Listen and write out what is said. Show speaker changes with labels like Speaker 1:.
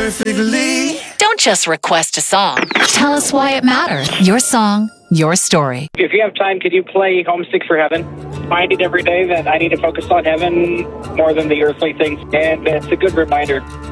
Speaker 1: perfectly.
Speaker 2: Don't just request a song. Tell us why it matters. Your song, your story.
Speaker 3: If you have time, could you play Homesick for Heaven? Finding every day that I need to focus on heaven more than the earthly things, and it's a good reminder.